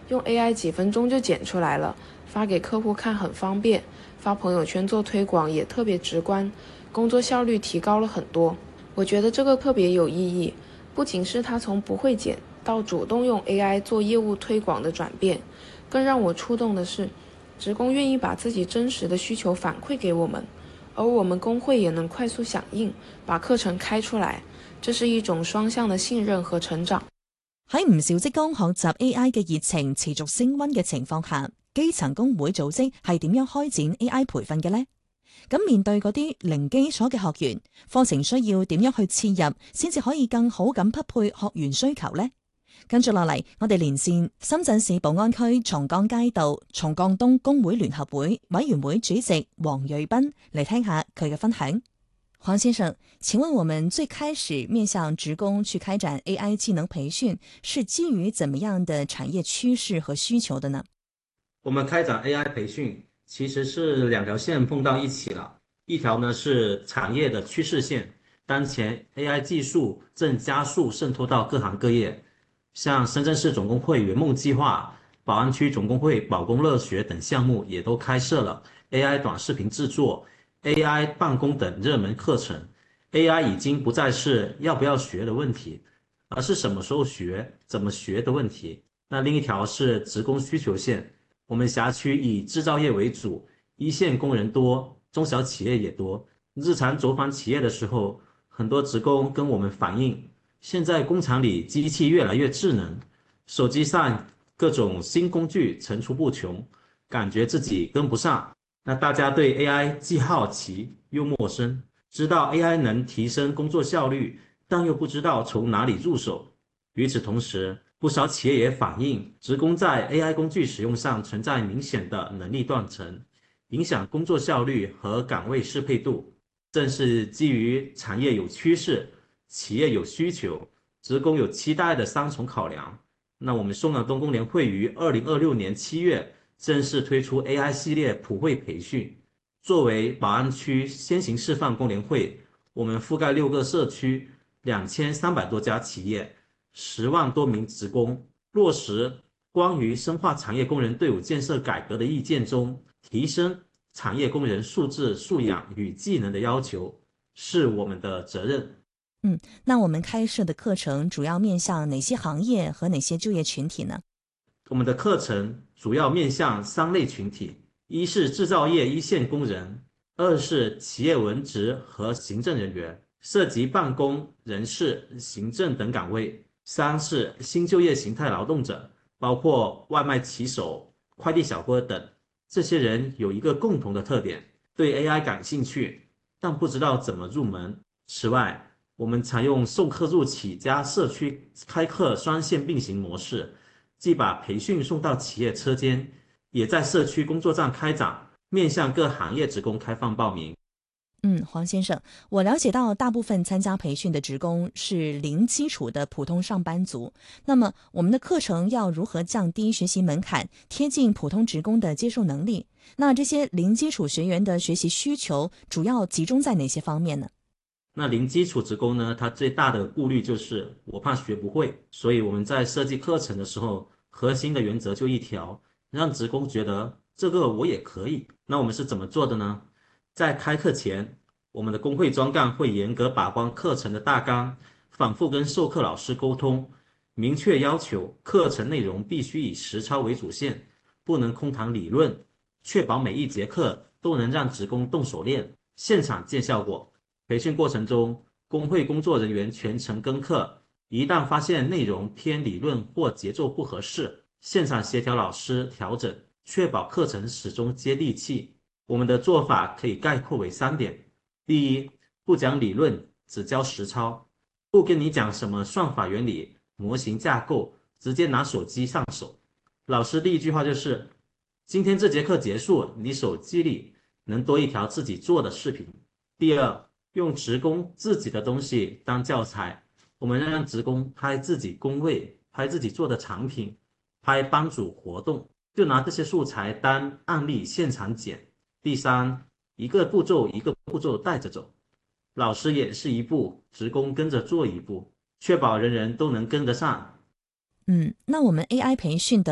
用 AI 几分钟就剪出来了，发给客户看很方便，发朋友圈做推广也特别直观，工作效率提高了很多。我觉得这个特别有意义，不仅是他从不会剪到主动用 AI 做业务推广的转变，更让我触动的是，职工愿意把自己真实的需求反馈给我们，而我们工會也能快速響應，把課程開出來，這是一種雙向的信任和成長。 喺唔少職工學習 AI 嘅熱情持續升溫嘅情況下，基層工會組織係點樣開展 AI 培訓嘅呢？咁面對嗰啲零基礎嘅學員，課程需要點樣去切入，先至可以更好咁匹配學員需求呢？跟住落嚟，我哋連線深圳市寶安區松江街道松江東工會聯合會委員會主席黃瑞斌嚟聽下佢嘅分享。黃先生，請問我們最開始面向職工去開展 AI 技能培訓，是基於怎麼樣的產業趨勢和需求的呢？ 我們開展 AI 培訓，其實是兩條線碰到一起了。一條呢是產業的趨勢線，當前 AI 技術正加速滲透到各行各業，像深圳市總工會圓夢計劃、寶安區總工會寶工樂學等項目也都開設了 AI 短視頻製作、AI 辦公等熱門課程。 AI 已經不再是要不要學的問題，而是什麼時候學、怎麼學的問題。那另一條是職工需求線，我們轄區以製造業為主，一線工人多，中小企業也多。日常走訪企業的時候，很多職工跟我們反映，現在工廠裡機器越來越智能，手機上各種新工具層出不窮，感覺自己跟不上。那大家對 AI 既好奇又陌生，知道 AI 能提升工作效率，但又不知道從哪裡入手。與此同時，不少企業也反映，職工在 AI 工具使用上存在明顯的能力斷層，影響工作效率和崗位適配度。正是基於產業有趨勢、企業有需求、職工有期待的三重考量，那我們松陽東工聯會於2026年7月正式推出 AI 系列普惠培訓。作為寶安區先行示範工聯會，我們覆蓋6個社區，2300多家企業，10萬多名職工，落實關於深化產業工人隊伍建設改革的意見中，提升產業工人素質素養與技能的要求，是我們的責任。 那我們開設的課程主要面向哪些行業和哪些就業群體呢？ 我們的課程主要面向3類群體，一是製造業一線工人，二是企業文職和行政人員，涉及辦公、人事、行政等崗位，三是新就業形態勞動者，包括外賣騎手、快遞小哥等。這些人有一個共同的特點，對 AI 感興趣，但不知道怎麼入門。此外，我們採用送客入企加社區開課雙線並行模式，既把培訓送到企業車間，也在社區工作站開展，面向各行業職工開放報名。 黃先生，我了解到大部分參加培訓的職工是零基礎的普通上班族，那麼我們的課程要如何降低學習門檻，貼近普通職工的接受能力？那這些零基礎學員的學習需求主要集中在哪些方面呢？ 那零基礎職工呢，他最大的顧慮就是我怕學不會，所以我們在設計課程的時候，核心的原則就一條，讓職工覺得這個我也可以。那我們是怎麼做的呢？在開課前，我們的工會專幹會嚴格把關課程的大綱，反覆跟授課老師溝通，明確要求課程內容必須以實操為主線，不能空談理論，確保每一節課都能讓職工動手練，現場見效果。培訓過程中，工會工作人員全程跟課，一旦發現內容偏理論或節奏不合適，現場協調老師調整，確保課程始終接地氣。我們的做法可以概括為3點：第一，不講理論，只教實操，不跟你講什麼算法原理、模型架構，直接拿手機上手。老師第一句話就是：今天這節課結束，你手機裡能多一條自己做的視頻。第二，用職工自己的東西當教材，我們讓職工拍自己工位，拍自己做的產品，拍班組活動，就拿這些素材當案例現場剪。第三，一個步驟一個步驟帶着走，老師演示一步，職工跟着做一步，確保人人都能跟得上。 那我們 AI 培訓的